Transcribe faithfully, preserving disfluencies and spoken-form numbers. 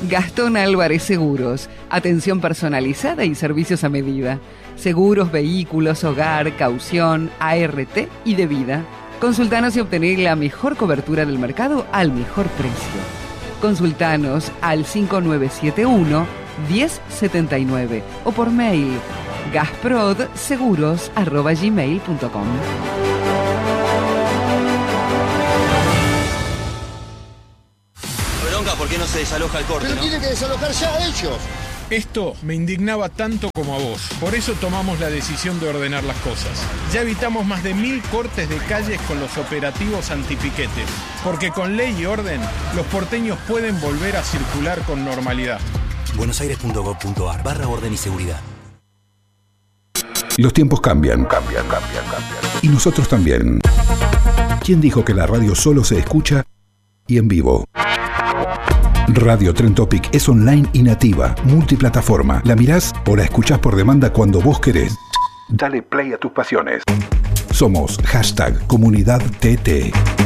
Gastón Álvarez Seguros. Atención personalizada y servicios a medida. Seguros, vehículos, hogar, caución, A R T y de vida. Consultanos y obtener la mejor cobertura del mercado al mejor precio. Consultanos al cinco nueve siete uno, uno cero siete nueve o por mail gasprodseguros arroba gmail punto com. Bronca, ¿por qué no se desaloja el corte? Pero ¿no? tiene que desalojar ya ellos. Esto me indignaba tanto como a vos. Por eso tomamos la decisión de ordenar las cosas. Ya evitamos más de mil cortes de calles con los operativos antipiquetes. Porque con ley y orden, los porteños pueden volver a circular con normalidad. buenosaires punto gov punto ar barra orden y seguridad. Los tiempos cambian, cambian, cambian, cambian. Y nosotros también. ¿Quién dijo que la radio solo se escucha y en vivo? Radio Tren Topic es online y nativa, multiplataforma. La mirás o la escuchás por demanda cuando vos querés. Dale play a tus pasiones. Somos hashtag Comunidad T T.